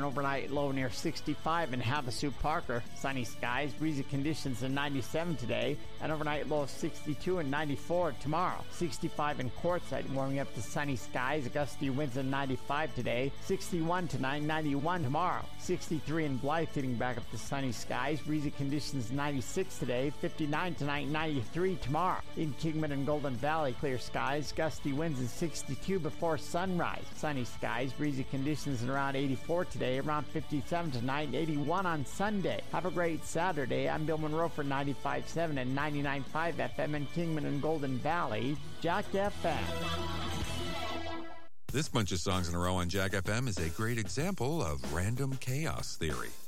overnight low near 65 in Havasu Parker. Sunny skies, breezy conditions in 97 today. An overnight low of 62 and 94 tomorrow. 65 in Quartzsite, warming up to sunny skies, gusty winds in 95 today. 61 tonight, 91 tomorrow. 63 in Blythe, getting back up to sunny skies, breezy conditions 96 today. 59 tonight, 93 tomorrow. In Kingman and Golden Valley, clear skies, gusty winds in 62 before sunrise. Sunny skies, breezy conditions in around 84 today, around 57 tonight, 81 on Sunday. Have a great Saturday. I'm Bill Monroe for 95.7 and 99.5 FM in Kingman and Golden Valley, Jack FM. This bunch of songs in a row on Jack FM is a great example of random chaos theory.